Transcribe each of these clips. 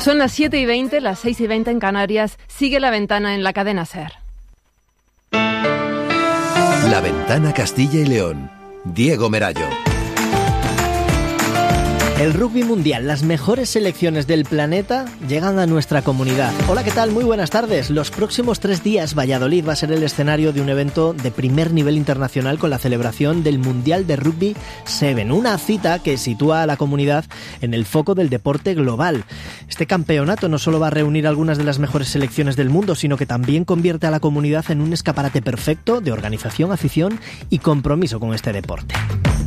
Son las 7:20, las 6:20 en Canarias. Sigue La Ventana en la cadena SER. La Ventana Castilla y León. Diego Merayo. El rugby mundial, las mejores selecciones del planeta llegan a nuestra comunidad. Hola, ¿qué tal? Muy buenas tardes. Los próximos 3 días Valladolid va a ser el escenario de un evento de primer nivel internacional con la celebración del Mundial de Rugby 7, una cita que sitúa a la comunidad en el foco del deporte global. Este campeonato no solo va a reunir algunas de las mejores selecciones del mundo, sino que también convierte a la comunidad en un escaparate perfecto de organización, afición y compromiso con este deporte.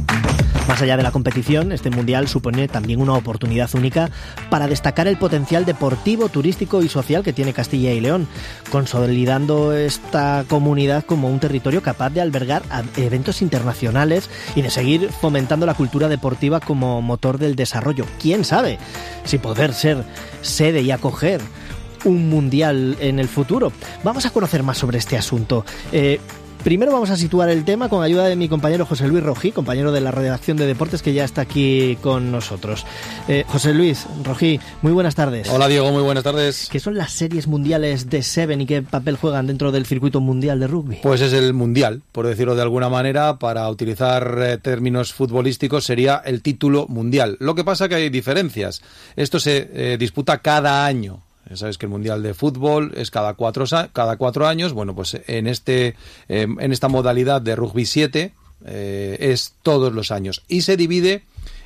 Más allá de la competición, este mundial supone también una oportunidad única para destacar el potencial deportivo, turístico y social que tiene Castilla y León, consolidando esta comunidad como un territorio capaz de albergar eventos internacionales y de seguir fomentando la cultura deportiva como motor del desarrollo. ¿Quién sabe si poder ser sede y acoger un mundial en el futuro? Vamos a conocer más sobre este asunto. Primero vamos a situar el tema con ayuda de mi compañero José Luis Rojí, compañero de la redacción de deportes, que ya está aquí con nosotros. José Luis Rojí, muy buenas tardes. Hola Diego, muy buenas tardes. ¿Qué son las series mundiales de Seven y qué papel juegan dentro del circuito mundial de rugby? Pues es el mundial, por decirlo de alguna manera, para utilizar términos futbolísticos sería el título mundial. Lo que pasa que hay diferencias. Esto se disputa cada año. Sabes que el Mundial de Fútbol es cada 4 años. Bueno, pues en esta modalidad de Rugby 7 es todos los años. Y se divide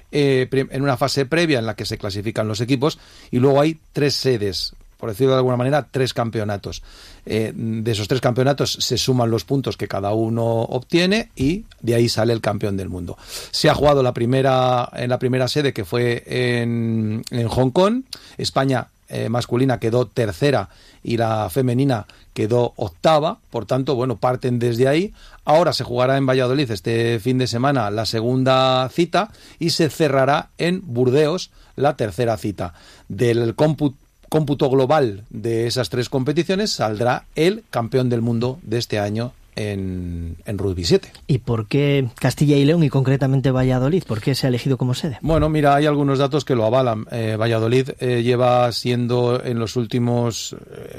en una fase previa en la que se clasifican los equipos y luego hay 3 sedes, por decirlo de alguna manera, 3 campeonatos. De esos 3 campeonatos se suman los puntos que cada uno obtiene y de ahí sale el campeón del mundo. Se ha jugado en la primera sede, que fue en Hong Kong. España masculina quedó tercera y la femenina quedó octava, por tanto, bueno, parten desde ahí. Ahora se jugará en Valladolid este fin de semana la segunda cita y se cerrará en Burdeos la tercera cita. Del cómputo global de esas 3 competiciones saldrá el campeón del mundo de este año en Rugby 7. ¿Y por qué Castilla y León y concretamente Valladolid? ¿Por qué se ha elegido como sede? Bueno, mira, hay algunos datos que lo avalan. Valladolid lleva siendo en los últimos,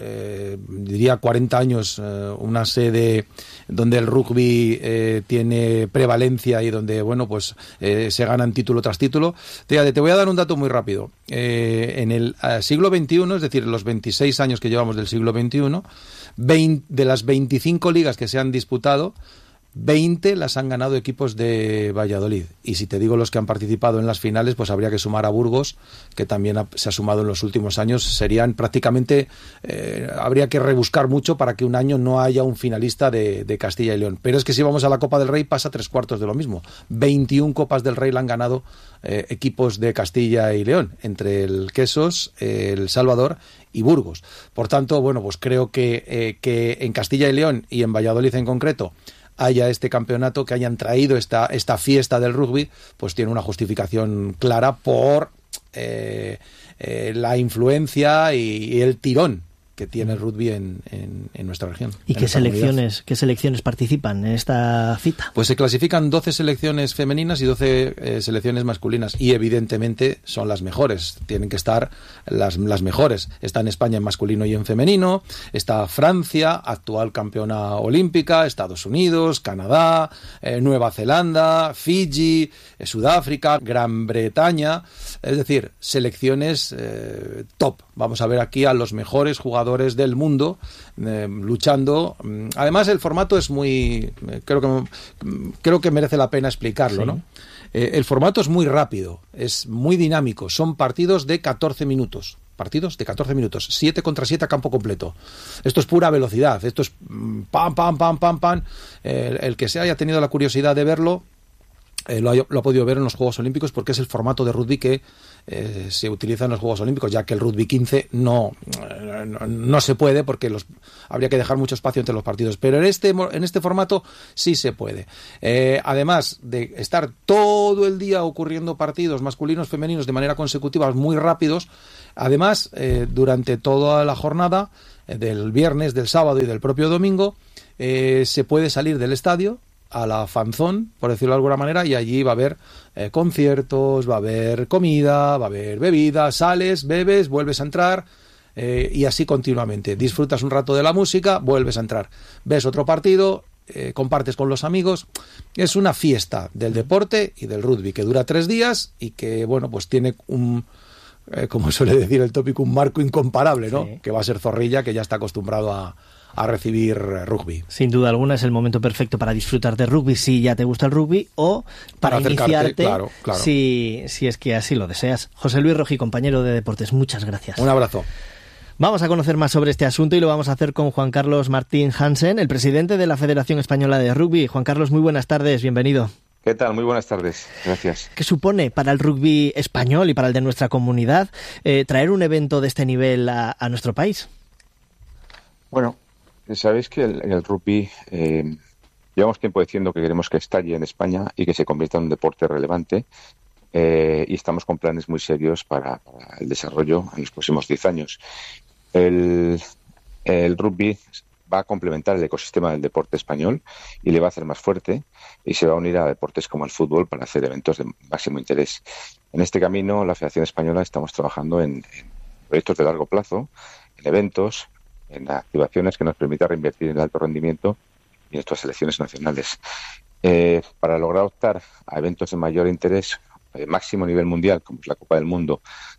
diría 40 años, una sede donde el rugby tiene prevalencia y donde, bueno, pues se ganan título tras título. Te voy a dar un dato muy rápido. En el siglo XXI, es decir, los 26 años que llevamos del siglo XXI, de las 25 ligas que se han disputado, 20 las han ganado equipos de Valladolid. Y si te digo los que han participado en las finales, pues habría que sumar a Burgos, que también se ha sumado en los últimos años. Serían prácticamente, habría que rebuscar mucho para que un año no haya un finalista de Castilla y León. Pero es que si vamos a la Copa del Rey pasa 3/4 de lo mismo. 21 Copas del Rey la han ganado equipos de Castilla y León, entre el Quesos, el Salvador y Burgos. Por tanto, bueno, pues creo que en Castilla y León y en Valladolid en concreto haya este campeonato, que hayan traído esta fiesta del rugby, pues tiene una justificación clara por la influencia y el tirón que tiene el rugby en nuestra región. ¿Y qué selecciones participan en esta cita? Pues se clasifican 12 selecciones femeninas y 12 selecciones masculinas, y evidentemente son las mejores, tienen que estar las mejores. Está en España en masculino y en femenino, está Francia, actual campeona olímpica, Estados Unidos, Canadá, Nueva Zelanda, Fiji, Sudáfrica, Gran Bretaña, es decir, selecciones top. Vamos a ver aquí a los mejores jugadores del mundo luchando. Además, el formato es muy... Creo que merece la pena explicarlo, sí. ¿No? El formato es muy rápido, es muy dinámico. Son partidos de 14 minutos. 7 contra 7 a campo completo. Esto es pura velocidad. Esto es pam, pam, pam, pam, pam. El que se haya tenido la curiosidad de verlo, lo ha podido ver en los Juegos Olímpicos, porque es el formato de rugby que se utiliza en los Juegos Olímpicos, ya que el rugby 15 no se puede, porque habría que dejar mucho espacio entre los partidos, pero en este formato sí se puede. Además de estar todo el día ocurriendo partidos masculinos, femeninos de manera consecutiva, muy rápidos, además durante toda la jornada del viernes, del sábado y del propio domingo, se puede salir del estadio a la Fanzón, por decirlo de alguna manera, y allí va a haber conciertos, va a haber comida, va a haber bebida, sales, bebes, vuelves a entrar, y así continuamente. Disfrutas un rato de la música, vuelves a entrar, ves otro partido, compartes con los amigos. Es una fiesta del deporte y del rugby que dura 3 días y que, bueno, pues tiene un, como suele decir el tópico, un marco incomparable, ¿no? Sí. Que va a ser Zorrilla, que ya está acostumbrado a recibir rugby. Sin duda alguna es el momento perfecto para disfrutar de rugby si ya te gusta el rugby, o para iniciarte, claro. Si es que así lo deseas. José Luis Rojí, compañero de deportes, muchas gracias. Un abrazo. Vamos a conocer más sobre este asunto y lo vamos a hacer con Juan Carlos Martín Hansen, el presidente de la Federación Española de Rugby. Juan Carlos, muy buenas tardes, bienvenido. ¿Qué tal? Muy buenas tardes, gracias. ¿Qué supone para el rugby español y para el de nuestra comunidad traer un evento de este nivel a nuestro país? Bueno, sabéis que el rugby llevamos tiempo diciendo que queremos que estalle en España y que se convierta en un deporte relevante, y estamos con planes muy serios para el desarrollo en los próximos 10 años. El rugby va a complementar el ecosistema del deporte español y le va a hacer más fuerte, y se va a unir a deportes como el fútbol para hacer eventos de máximo interés. En este camino, la Federación Española estamos trabajando en proyectos de largo plazo, en eventos, en activaciones que nos permitan reinvertir en el alto rendimiento y en nuestras selecciones nacionales. Para lograr optar a eventos de mayor interés, máximo nivel mundial, como es la Copa del Mundo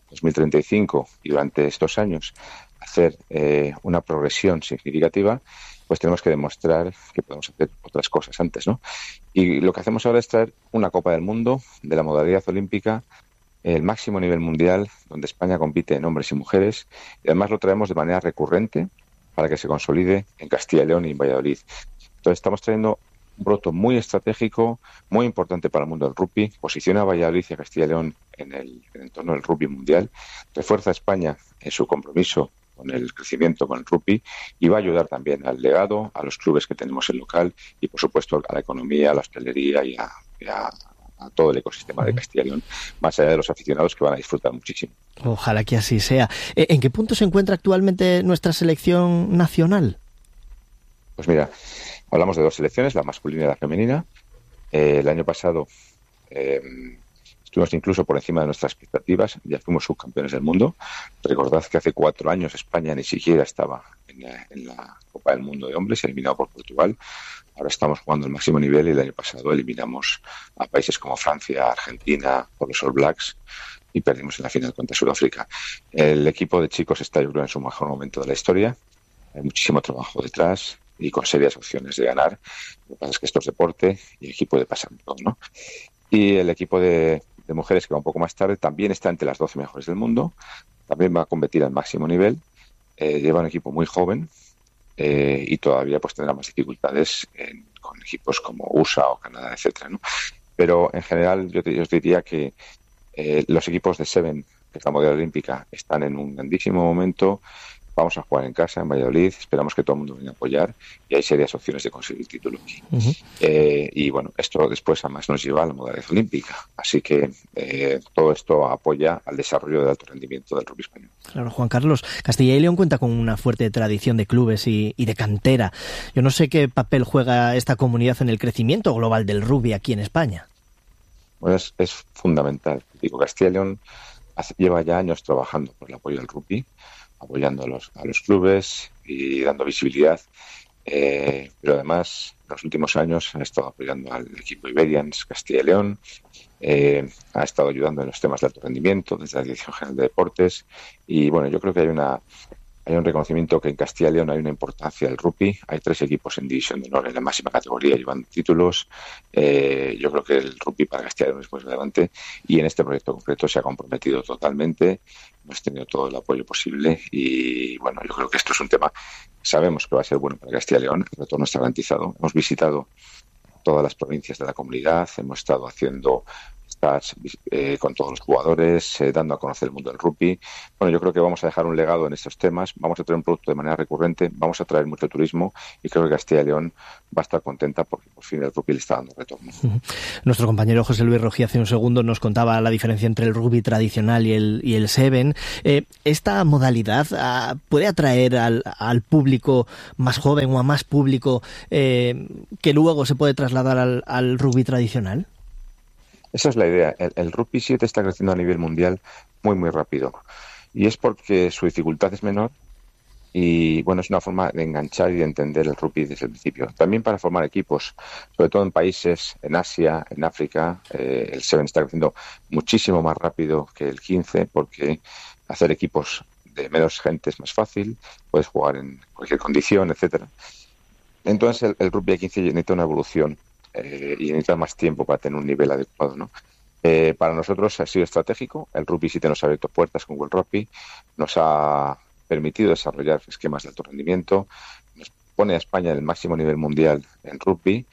2035, y durante estos años hacer una progresión significativa, pues tenemos que demostrar que podemos hacer otras cosas antes, ¿no? Y lo que hacemos ahora es traer una Copa del Mundo de la modalidad olímpica, el máximo nivel mundial, donde España compite en hombres y mujeres, y además lo traemos de manera recurrente para que se consolide en Castilla y León y en Valladolid. Entonces estamos trayendo un broto muy estratégico, muy importante para el mundo del rugby, posiciona a Valladolid y a Castilla y León en el entorno del rugby mundial, refuerza a España en su compromiso con el crecimiento con el rugby, y va a ayudar también al legado, a los clubes que tenemos en local y, por supuesto, a la economía, a la hostelería y a todo el ecosistema de Castilla y León, más allá de los aficionados, que van a disfrutar muchísimo. Ojalá que así sea. ¿En qué punto se encuentra actualmente nuestra selección nacional? Pues mira, hablamos de 2 selecciones, la masculina y la femenina. El año pasado estuvimos incluso por encima de nuestras expectativas, ya fuimos subcampeones del mundo. Recordad que hace 4 años España ni siquiera estaba en la Copa del Mundo de hombres, eliminado por Portugal. Ahora estamos jugando el máximo nivel, y el año pasado eliminamos a países como Francia, Argentina, por los All Blacks, y perdimos en la final contra Sudáfrica. El equipo de chicos está, yo creo, en su mejor momento de la historia. Hay muchísimo trabajo detrás y con serias opciones de ganar. Lo que pasa es que esto es deporte y aquí puede pasar todo, ¿no? Y el equipo de mujeres, que va un poco más tarde, también está entre las 12 mejores del mundo, también va a competir al máximo nivel, lleva un equipo muy joven, y todavía pues tendrá más dificultades con equipos como USA o Canadá, etcétera, ¿no? Pero en general yo os diría que los equipos de Seven, que es la modalidad olímpica, están en un grandísimo momento. Vamos a jugar en casa, en Valladolid, esperamos que todo el mundo venga a apoyar, y hay serias opciones de conseguir el título aquí. Y bueno, esto después además nos lleva a la modalidad olímpica, así que todo esto apoya al desarrollo de alto rendimiento del rugby español. Claro, Juan Carlos, Castilla y León cuenta con una fuerte tradición de clubes y de cantera. Yo no sé qué papel juega esta comunidad en el crecimiento global del rugby aquí en España. Bueno, es fundamental. Digo, Castilla y León lleva ya años trabajando por el apoyo del rugby, apoyando a los clubes y dando visibilidad, pero además en los últimos años ha estado apoyando al equipo Iberians Castilla y León, ha estado ayudando en los temas de alto rendimiento desde la Dirección General de Deportes, y bueno, yo creo que hay un reconocimiento que en Castilla y León hay una importancia del rugby. Hay 3 equipos en división de honor en la máxima categoría llevando títulos. Yo creo que el rugby para Castilla y León es muy relevante, y en este proyecto concreto se ha comprometido totalmente. Hemos tenido todo el apoyo posible, y bueno, yo creo que esto es un tema que sabemos que va a ser bueno para Castilla y León. El retorno está garantizado. Hemos visitado todas las provincias de la comunidad, hemos estado haciendo estás con todos los jugadores, dando a conocer el mundo del rugby. Bueno, yo creo que vamos a dejar un legado en estos temas, vamos a traer un producto de manera recurrente, vamos a traer mucho turismo y creo que Castilla y León va a estar contenta porque por fin el rugby le está dando retorno. Nuestro compañero José Luis Rojí hace un segundo nos contaba la diferencia entre el rugby tradicional y el Seven. ¿Esta modalidad puede atraer al público más joven o a más público que luego se puede trasladar al rugby tradicional? Esa es la idea. El rugby 7 está creciendo a nivel mundial muy, muy rápido. Y es porque su dificultad es menor y, bueno, es una forma de enganchar y de entender el rugby desde el principio. También para formar equipos, sobre todo en países, en Asia, en África, el 7 está creciendo muchísimo más rápido que el 15 porque hacer equipos de menos gente es más fácil, puedes jugar en cualquier condición, etcétera. Entonces el rugby 15 necesita una evolución y necesita más tiempo para tener un nivel adecuado, ¿no? Para nosotros ha sido estratégico. El rugby 7 nos ha abierto puertas con World Rugby, nos ha permitido desarrollar esquemas de alto rendimiento, nos pone a España en el máximo nivel mundial en rugby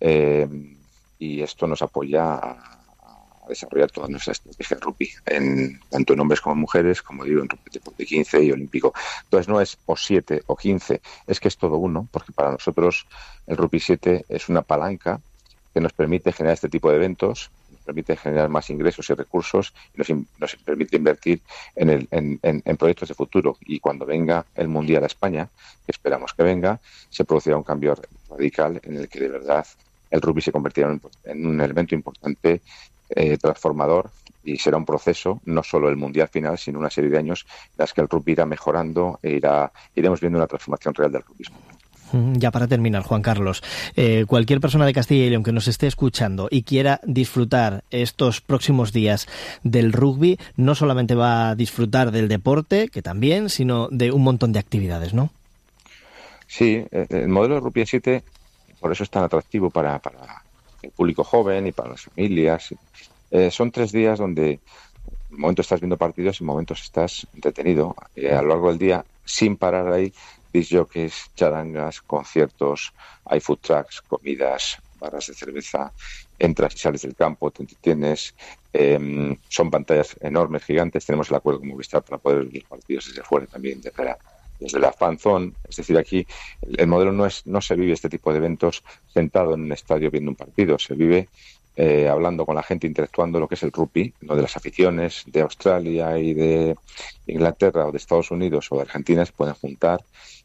y esto nos apoya a desarrollar toda nuestra estrategia de rugby, tanto en hombres como en mujeres, como digo, en deporte 15 y olímpico. Entonces no es o 7 o 15, es que es todo uno, porque para nosotros el rugby 7 es una palanca que nos permite generar este tipo de eventos, nos permite generar más ingresos y recursos y nos permite invertir en proyectos de futuro. Y cuando venga el Mundial a España, que esperamos que venga, se producirá un cambio radical en el que de verdad el rugby se convertirá en un elemento importante, transformador, y será un proceso, no solo el Mundial final, sino una serie de años en las que el rugby irá mejorando e iremos viendo una transformación real del rugby. Ya para terminar, Juan Carlos, cualquier persona de Castilla y León que nos esté escuchando y quiera disfrutar estos próximos días del rugby, no solamente va a disfrutar del deporte, que también, sino de un montón de actividades, ¿no? Sí, el modelo de rugby 7, por eso es tan atractivo para el público joven y para las familias. Son 3 días donde en momentos estás viendo partidos y en momentos estás entretenido a lo largo del día, sin parar ahí. Disc jockeys, charangas, conciertos, hay food trucks, comidas, barras de cerveza, entras y sales del campo, te entretienes, son pantallas enormes, gigantes, tenemos el acuerdo con Movistar para poder ver los partidos desde fuera también, desde la fan zone. Es decir, aquí el modelo no se vive este tipo de eventos sentado en un estadio viendo un partido, se vive hablando con la gente, interactuando lo que es el rugby, lo de las aficiones de Australia y de Inglaterra o de Estados Unidos o de Argentina se pueden juntar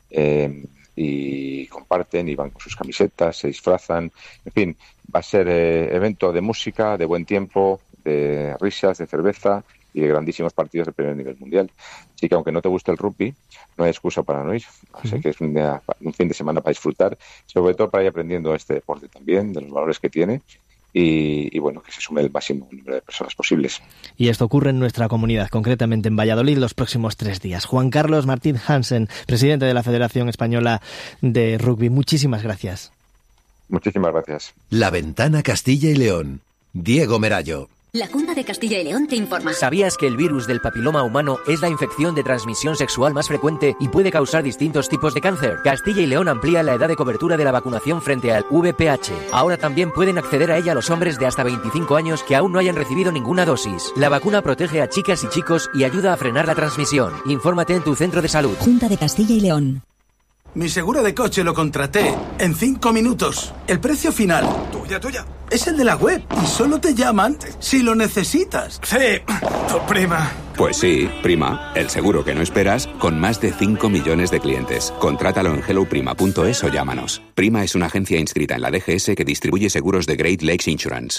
y comparten y van con sus camisetas, se disfrazan, en fin, va a ser evento de música, de buen tiempo, de risas, de cerveza y de grandísimos partidos de primer nivel mundial. Así que aunque no te guste el rugby, no hay excusa para no ir. Así que es un fin de semana para disfrutar, sobre todo para ir aprendiendo este deporte también, de los valores que tiene. Y bueno, que se sume el máximo número de personas posibles. Y esto ocurre en nuestra comunidad, concretamente en Valladolid, los próximos 3 días. Juan Carlos Martín Hansen, presidente de la Federación Española de Rugby, muchísimas gracias. Muchísimas gracias. La Ventana Castilla y León. Diego Merallo. La Junta de Castilla y León te informa. ¿Sabías que el virus del papiloma humano es la infección de transmisión sexual más frecuente y puede causar distintos tipos de cáncer? Castilla y León amplía la edad de cobertura de la vacunación frente al VPH. Ahora también pueden acceder a ella los hombres de hasta 25 años que aún no hayan recibido ninguna dosis. La vacuna protege a chicas y chicos y ayuda a frenar la transmisión. Infórmate en tu centro de salud. Junta de Castilla y León. Mi seguro de coche lo contraté en 5 minutos. El precio final, tuya, es el de la web y solo te llaman si lo necesitas. Sí, tu prima. Pues sí, Prima, el seguro que no esperas con más de 5 millones de clientes. Contrátalo en helloprima.es o llámanos. Prima es una agencia inscrita en la DGS que distribuye seguros de Great Lakes Insurance.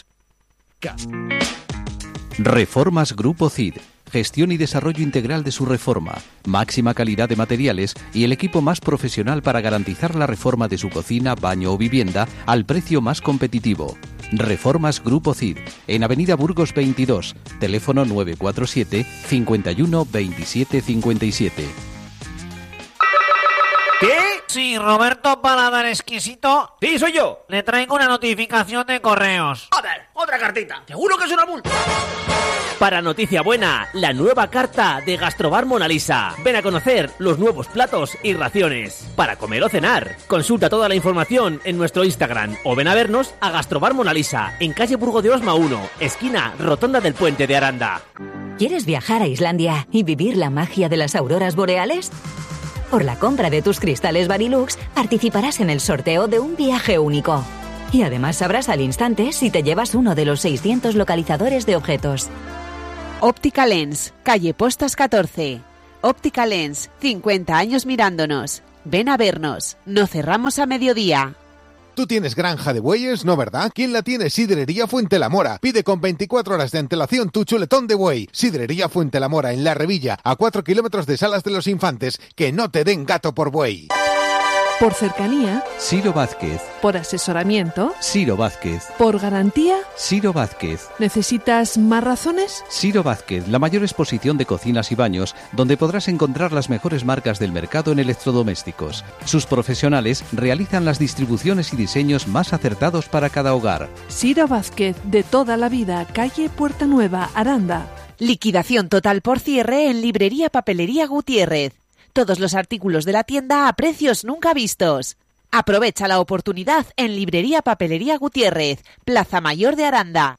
Reformas Grupo CID. Gestión y desarrollo integral de su reforma, máxima calidad de materiales y el equipo más profesional para garantizar la reforma de su cocina, baño o vivienda al precio más competitivo. Reformas Grupo CID, en Avenida Burgos 22, teléfono 947 51 27 57. ¿Qué? Sí, Roberto Paladar Exquisito. Sí, soy yo. Le traigo una notificación de correos. Joder, otra cartita. Seguro que es una multa. Para noticia buena, la nueva carta de Gastrobar Mona Lisa. Ven a conocer los nuevos platos y raciones para comer o cenar. Consulta toda la información en nuestro Instagram o ven a vernos a Gastrobar Mona Lisa, en calle Burgo de Osma 1, esquina Rotonda del Puente de Aranda. ¿Quieres viajar a Islandia y vivir la magia de las auroras boreales? Por la compra de tus cristales Varilux participarás en el sorteo de un viaje único. Y además sabrás al instante si te llevas uno de los 600 localizadores de objetos. Óptica Lens, calle Postas 14. Óptica Lens, 50 años mirándonos. Ven a vernos, no cerramos a mediodía. Tú tienes granja de bueyes, ¿no verdad? ¿Quién la tiene? Sidrería Fuente la Mora. Pide con 24 horas de antelación tu chuletón de buey. Sidrería Fuente la Mora, en La Revilla, a 4 kilómetros de Salas de los Infantes. Que no te den gato por buey. Por cercanía, Ciro Vázquez. por asesoramiento, Ciro Vázquez. por garantía. Ciro Vázquez. ¿Necesitas más razones? Ciro Vázquez, la mayor exposición de cocinas y baños, donde podrás encontrar las mejores marcas del mercado en electrodomésticos. Sus profesionales realizan las distribuciones y diseños más acertados para cada hogar. Ciro Vázquez, de toda la vida, calle Puerta Nueva, Aranda. Liquidación total por cierre en Librería Papelería Gutiérrez. Todos los artículos de la tienda a precios nunca vistos. Aprovecha la oportunidad en Librería Papelería Gutiérrez, Plaza Mayor de Aranda.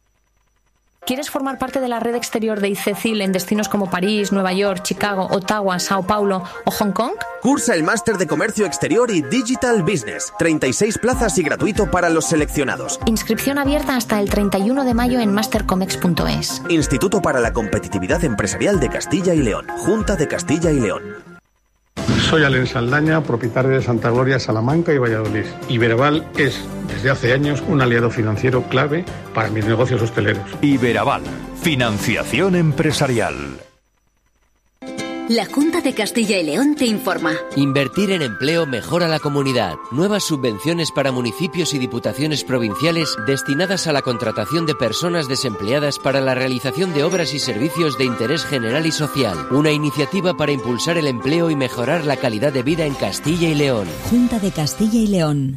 ¿Quieres formar parte de la red exterior de ICECIL en destinos como París, Nueva York, Chicago, Ottawa, Sao Paulo o Hong Kong? Cursa el Máster de Comercio Exterior y Digital Business. 36 plazas y gratuito para los seleccionados. Inscripción abierta hasta el 31 de mayo en mastercomex.es. Instituto para la Competitividad Empresarial de Castilla y León. Junta de Castilla y León. Soy Alen Saldaña, propietario de Santa Gloria, Salamanca y Valladolid. Iberaval es, desde hace años, un aliado financiero clave para mis negocios hosteleros. Iberaval, financiación empresarial. La Junta de Castilla y León te informa. Invertir en empleo mejora la comunidad. Nuevas subvenciones para municipios y diputaciones provinciales destinadas a la contratación de personas desempleadas para la realización de obras y servicios de interés general y social. Una iniciativa para impulsar el empleo y mejorar la calidad de vida en Castilla y León. Junta de Castilla y León.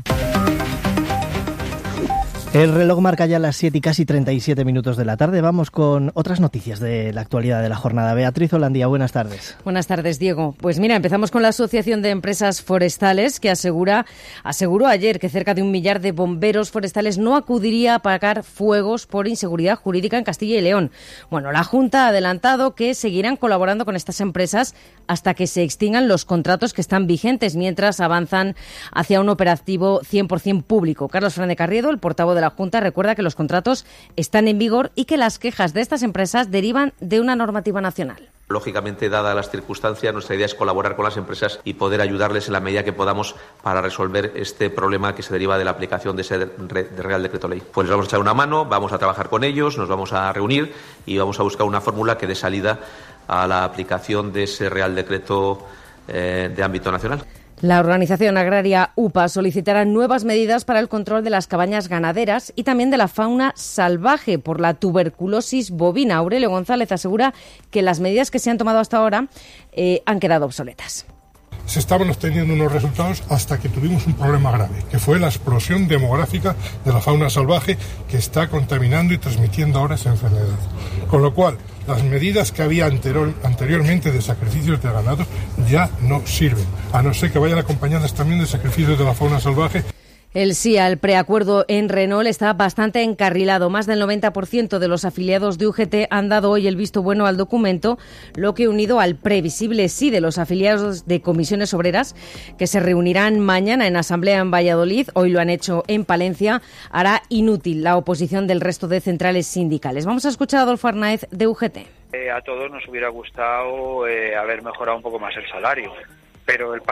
El reloj marca ya las 7 y casi 37 minutos de la tarde. Vamos con otras noticias de la actualidad de la jornada. Beatriz Holandía, buenas tardes. Buenas tardes, Diego. Pues mira, empezamos con la Asociación de Empresas Forestales, que aseguró ayer que cerca de 1 millar de bomberos forestales no acudiría a apagar fuegos por inseguridad jurídica en Castilla y León. Bueno, la Junta ha adelantado que seguirán colaborando con estas empresas hasta que se extingan los contratos que están vigentes, mientras avanzan hacia un operativo 100% público. Carlos Fernández Carriedo, el portavoz de la Junta, recuerda que los contratos están en vigor y que las quejas de estas empresas derivan de una normativa nacional. Lógicamente, dadas las circunstancias, nuestra idea es colaborar con las empresas y poder ayudarles en la medida que podamos para resolver este problema que se deriva de la aplicación de ese Real Decreto Ley. Pues les vamos a echar una mano, vamos a trabajar con ellos, nos vamos a reunir y vamos a buscar una fórmula que dé salida a la aplicación de ese Real Decreto de ámbito nacional. La organización agraria UPA solicitará nuevas medidas para el control de las cabañas ganaderas y también de la fauna salvaje por la tuberculosis bovina. Aurelio González asegura que las medidas que se han tomado hasta ahora han quedado obsoletas. Se estaban obteniendo unos resultados hasta que tuvimos un problema grave, que fue la explosión demográfica de la fauna salvaje que está contaminando y transmitiendo ahora esa enfermedad. Con lo cual, las medidas que había anteriormente de sacrificios de ganado ya no sirven, a no ser que vayan acompañadas también de sacrificios de la fauna salvaje. El sí al preacuerdo en Renault está bastante encarrilado. Más del 90% de los afiliados de UGT han dado hoy el visto bueno al documento, lo que, unido al previsible sí de los afiliados de comisiones obreras, que se reunirán mañana en asamblea en Valladolid, hoy lo han hecho en Palencia, hará inútil la oposición del resto de centrales sindicales. Vamos a escuchar a Adolfo Arnaez de UGT. A todos nos hubiera gustado haber mejorado un poco más el salario. Pero el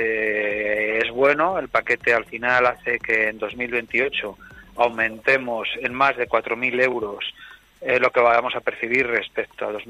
paquete es bueno, el paquete al final hace que en 2028 aumentemos en más de 4.000 euros lo que vamos a percibir respecto a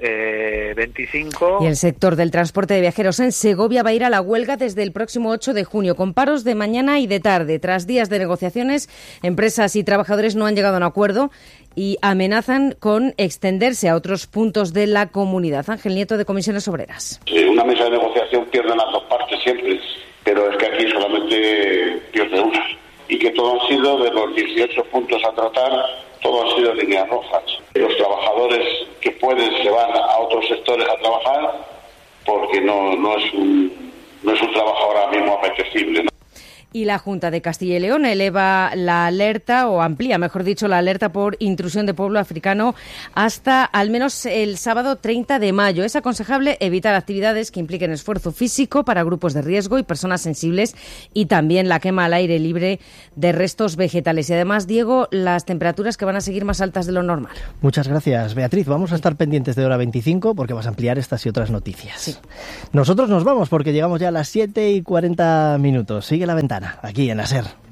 2025. Y el sector del transporte de viajeros en Segovia va a ir a la huelga desde el próximo 8 de junio, con paros de mañana y de tarde. Tras días de negociaciones, empresas y trabajadores no han llegado a un acuerdo y amenazan con extenderse a otros puntos de la comunidad. Ángel Nieto, de Comisiones Obreras. Una mesa de negociación pierden las dos partes siempre, pero es que aquí solamente pierde una. Y que todo han sido, de los 18 puntos a tratar, todo han sido líneas rojas. Los trabajadores que pueden se van a otros sectores a trabajar porque no es un trabajo ahora mismo apetecible, ¿no? Y la Junta de Castilla y León eleva la alerta, o amplía, mejor dicho, la alerta por intrusión de pueblo africano hasta al menos el sábado 30 de mayo. Es aconsejable evitar actividades que impliquen esfuerzo físico para grupos de riesgo y personas sensibles, y también la quema al aire libre de restos vegetales. Y además, Diego, las temperaturas que van a seguir más altas de lo normal. Muchas gracias, Beatriz. Vamos a estar pendientes de hora 25 porque vas a ampliar estas y otras noticias. Sí. Nosotros nos vamos porque llegamos ya a las 7:40. Sigue La Ventana, aquí en la SER.